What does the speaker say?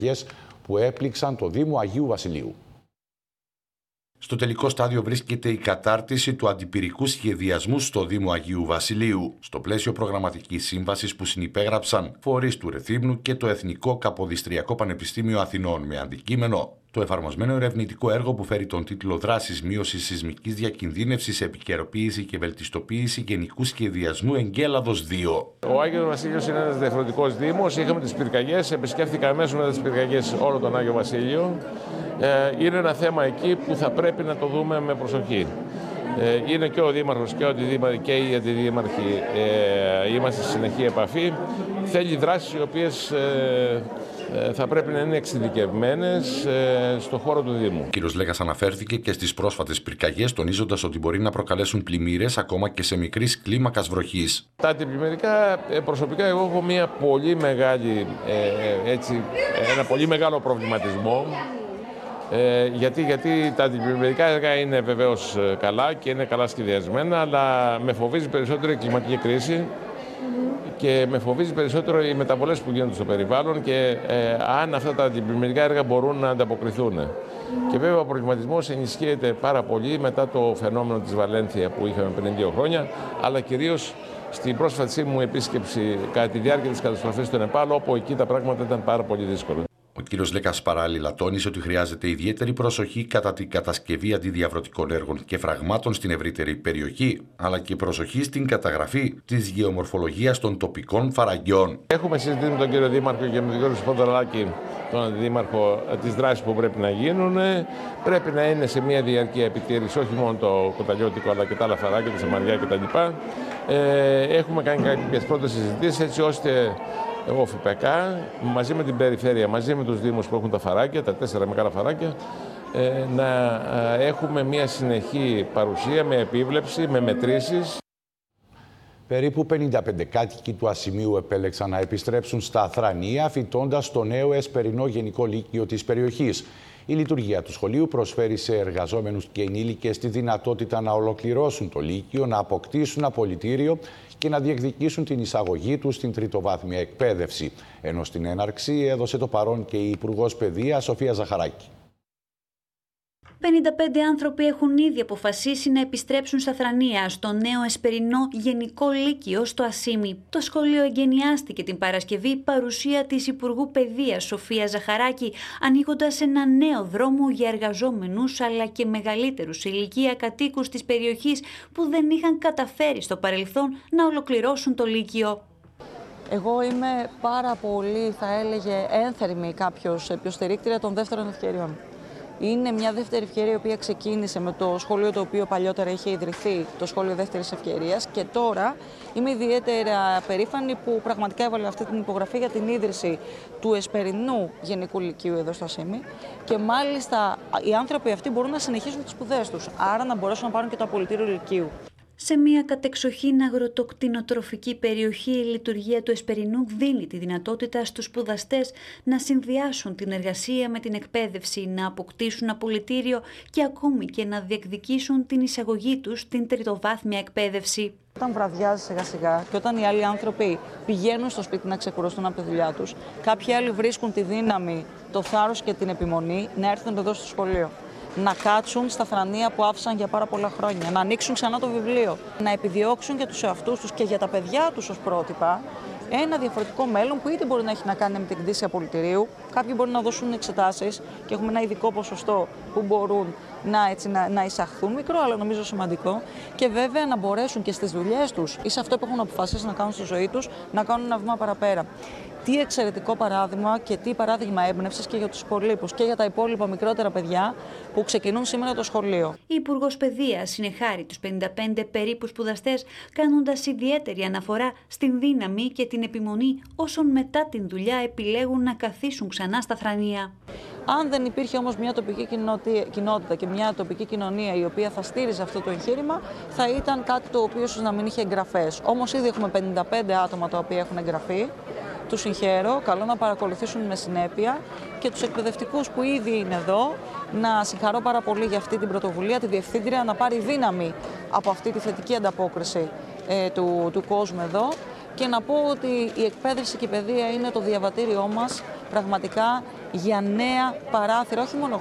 που έπληξαν το Δήμο Αγίου Βασιλείου. Στο τελικό στάδιο βρίσκεται η κατάρτιση του αντιπυρικού σχεδιασμού στο Δήμο Αγίου Βασιλείου, στο πλαίσιο προγραμματικής σύμβασης που συνυπέγραψαν φορείς του Ρεθύμνου και το Εθνικό Καποδιστριακό Πανεπιστήμιο Αθηνών, με αντικείμενο το εφαρμοσμένο ερευνητικό έργο που φέρει τον τίτλο «Δράσεις μείωσης σεισμικής διακινδύνευσης, επικαιροποίηση και βελτιστοποίηση γενικού σχεδιασμού Εγκέλαδος 2». Ο Άγιος Βασίλειος είναι ένας διαφορετικός δήμος. Είχαμε τις πυρκαγιές, επισκέφθηκα αμέσως μετά τις πυρκαγιές όλο τον Άγιο Βασίλειο. Είναι ένα θέμα εκεί που θα πρέπει να το δούμε με προσοχή. Είναι και ο Δήμαρχος και οι αντιδήμαρχοι είμαστε σε συνεχή επαφή. Θέλει δράσεις οι οποίες θα πρέπει να είναι εξειδικευμένες στον χώρο του Δήμου. Ο κ. Λέκας αναφέρθηκε και στις πρόσφατες πυρκαγιές, τονίζοντας ότι μπορεί να προκαλέσουν πλημμύρες ακόμα και σε μικρής κλίμακας βροχής. Τα αντιπλημμυρικά, προσωπικά εγώ έχω μια πολύ μεγάλη, ένα πολύ μεγάλο προβληματισμό. Γιατί τα αντιπλημμυρικά έργα είναι βεβαίως καλά και είναι καλά σχεδιασμένα, αλλά με φοβίζει περισσότερο η κλιματική κρίση και με φοβίζει περισσότερο οι μεταβολές που γίνονται στο περιβάλλον και αν αυτά τα αντιπλημμυρικά έργα μπορούν να ανταποκριθούν. Και βέβαια ο προβληματισμός ενισχύεται πάρα πολύ μετά το φαινόμενο της Βαλένθια που είχαμε πριν 2 χρόνια, αλλά κυρίως στην πρόσφατη μου επίσκεψη κατά τη διάρκεια της καταστροφής στο Νεπάλ, όπου εκεί τα πράγματα ήταν πάρα πολύ δύσκολα. Ο κ. Λέκας παράλληλα τόνισε ότι χρειάζεται ιδιαίτερη προσοχή κατά την κατασκευή αντιδιαβρωτικών έργων και φραγμάτων στην ευρύτερη περιοχή, αλλά και προσοχή στην καταγραφή της γεωμορφολογίας των τοπικών φαραγγιών. Έχουμε συζητήσει με τον κύριο Δήμαρχο και με τον κύριο Σπονδρολάκη, τον Αντιδήμαρχο, τις δράσεις που πρέπει να γίνουν. Πρέπει να είναι σε μια διαρκή επιτήρηση, όχι μόνο το κοταλιώτικο, αλλά και τα άλλα φαράγγια, τα σαμαριά κτλ. Έχουμε κάνει κάποιες πρώτες συζητήσεις, έτσι ώστε εγώ ΦΠΚ, μαζί με την περιφέρεια, μαζί με τους Δήμους που έχουν τα φαράγγια, τα 4 μεγάλα φαράγγια, να έχουμε μια συνεχή παρουσία με επίβλεψη, με μετρήσεις. Περίπου 55 κάτοικοι του Ασημείου επέλεξαν να επιστρέψουν στα Θρανία, φοιτώντας το νέο Εσπερινό Γενικό Λύκειο της περιοχής. Η λειτουργία του σχολείου προσφέρει σε εργαζόμενους και ενήλικες τη δυνατότητα να ολοκληρώσουν το Λύκειο, να αποκτήσουν απολυτήριο και να διεκδικήσουν την εισαγωγή τους στην τριτοβάθμια εκπαίδευση. Ενώ στην έναρξη έδωσε το παρόν και η Υπουργός Παιδείας Σοφία Ζαχαράκη. 55 άνθρωποι έχουν ήδη αποφασίσει να επιστρέψουν στα Θρανία, στο νέο Εσπερινό Γενικό Λύκειο στο Ασίμι. Το σχολείο εγκαινιάστηκε την Παρασκευή παρουσία της Υπουργού Παιδείας Σοφία Ζαχαράκη, ανοίγοντας ένα νέο δρόμο για εργαζόμενους αλλά και μεγαλύτερους σε ηλικία κατοίκους της περιοχής που δεν είχαν καταφέρει στο παρελθόν να ολοκληρώσουν το Λύκειο. Εγώ είμαι πάρα πολύ, θα έλεγε, ένθερμη κάποιος υποστηρίκτρια των δεύτερων ευκαιριών. Είναι μια δεύτερη ευκαιρία η οποία ξεκίνησε με το σχολείο το οποίο παλιότερα είχε ιδρυθεί, το σχολείο δεύτερης ευκαιρίας, και τώρα είμαι ιδιαίτερα περήφανη που πραγματικά έβαλε αυτή την υπογραφή για την ίδρυση του Εσπερινού Γενικού Λυκείου εδώ στο Ασίμι, και μάλιστα οι άνθρωποι αυτοί μπορούν να συνεχίσουν τις σπουδές τους, άρα να μπορέσουν να πάρουν και το απολυτήριο λυκείου. Σε μια κατεξοχήν αγροτοκτηνοτροφική περιοχή, η λειτουργία του Εσπερινού δίνει τη δυνατότητα στους σπουδαστές να συνδυάσουν την εργασία με την εκπαίδευση, να αποκτήσουν απολυτήριο και ακόμη και να διεκδικήσουν την εισαγωγή τους στην τριτοβάθμια εκπαίδευση. Όταν βραδιάζει σιγά σιγά και όταν οι άλλοι άνθρωποι πηγαίνουν στο σπίτι να ξεκουραστούν από τη δουλειά τους, κάποιοι άλλοι βρίσκουν τη δύναμη, το θάρρος και την επιμονή να έρθουν εδώ στο σχολείο. Να κάτσουν στα Θρανία που άφησαν για πάρα πολλά χρόνια, να ανοίξουν ξανά το βιβλίο, να επιδιώξουν για τους εαυτούς τους και για τα παιδιά τους ως πρότυπα ένα διαφορετικό μέλλον που είτε μπορεί να έχει να κάνει με την κτήση απολυτηρίου, κάποιοι μπορεί να δώσουν εξετάσεις και έχουμε ένα ειδικό ποσοστό που μπορούν να εισαχθούν, μικρό αλλά νομίζω σημαντικό, και βέβαια να μπορέσουν και στις δουλειές τους ή σε αυτό που έχουν αποφασίσει να κάνουν στη ζωή τους να κάνουν ένα βήμα παραπέρα. Τι εξαιρετικό παράδειγμα και τι παράδειγμα έμπνευσης και για τους υπολείπους και για τα υπόλοιπα μικρότερα παιδιά που ξεκινούν σήμερα το σχολείο. Η Υπουργός Παιδείας συνεχάρει τους 55 περίπου σπουδαστές, κάνοντας ιδιαίτερη αναφορά στην δύναμη και την επιμονή όσων μετά την δουλειά επιλέγουν να καθίσουν ξανά στα Θρανία. Αν δεν υπήρχε όμως μια τοπική κοινότητα και μια τοπική κοινωνία η οποία θα στήριζε αυτό το εγχείρημα, θα ήταν κάτι το οποίο ίσως να μην είχε εγγραφές. Όμως ήδη έχουμε 55 άτομα τα οποία έχουν εγγραφεί. Τους συγχαίρω, καλό να παρακολουθήσουν με συνέπεια, και τους εκπαιδευτικούς που ήδη είναι εδώ, να συγχαρώ πάρα πολύ για αυτή την πρωτοβουλία, τη Διευθύντρια, να πάρει δύναμη από αυτή τη θετική ανταπόκριση του κόσμου εδώ, και να πω ότι η εκπαίδευση και η παιδεία είναι το διαβατήριό μας πραγματικά για νέα παράθυρα, όχι μόνο